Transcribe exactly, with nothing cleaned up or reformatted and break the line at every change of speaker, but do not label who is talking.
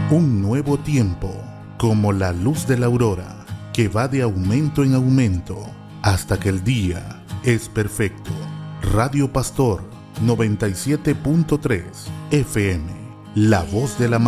Un nuevo tiempo, como la luz de la aurora, que va de aumento en aumento, hasta que el día es perfecto. Radio Pastor noventa y siete punto tres F M, la voz de la